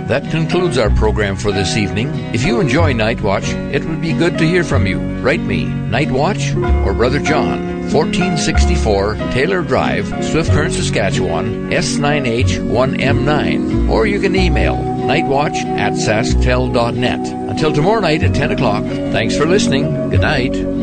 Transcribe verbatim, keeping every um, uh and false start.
That concludes our program for this evening. If you enjoy Night Watch, it would be good to hear from you. Write me, Night Watch or Brother John, fourteen sixty-four Taylor Drive, Swift Current, Saskatchewan, S nine H one M nine. Or you can email nightwatch at sasktel dot net. Until tomorrow night at ten o'clock, thanks for listening. Good night.